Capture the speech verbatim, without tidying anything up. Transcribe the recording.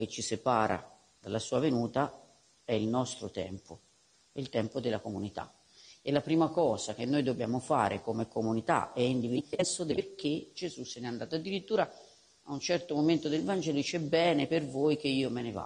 che ci separa dalla sua venuta è il nostro tempo, è il tempo della comunità. E la prima cosa che noi dobbiamo fare come comunità è individuare perché Gesù se n'è andato. Addirittura a un certo momento del Vangelo dice: bene per voi che io me ne vada.